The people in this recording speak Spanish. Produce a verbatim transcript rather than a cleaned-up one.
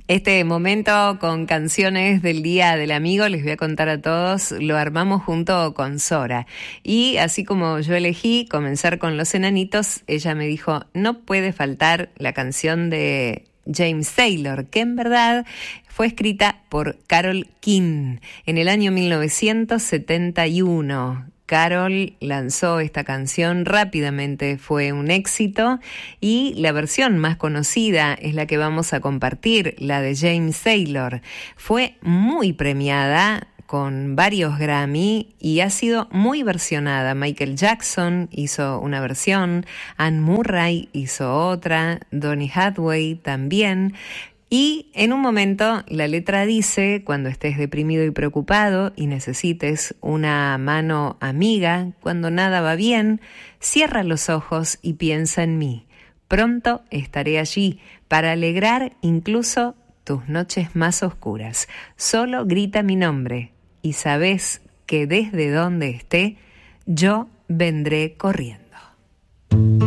Este momento con canciones del Día del Amigo, les voy a contar a todos, lo armamos junto con Sora. Y así como yo elegí comenzar con Los Enanitos, ella me dijo, no puede faltar la canción de James Taylor, que en verdad fue escrita por Carole King en el año mil novecientos setenta y uno. Carole lanzó esta canción, rápidamente fue un éxito y la versión más conocida es la que vamos a compartir, la de James Taylor. Fue muy premiada con varios Grammy y ha sido muy versionada. Michael Jackson hizo una versión, Anne Murray hizo otra, Donny Hathaway también. Y en un momento la letra dice, cuando estés deprimido y preocupado y necesites una mano amiga, cuando nada va bien, cierra los ojos y piensa en mí. Pronto estaré allí para alegrar incluso tus noches más oscuras. Solo grita mi nombre y sabes que desde donde esté, yo vendré corriendo.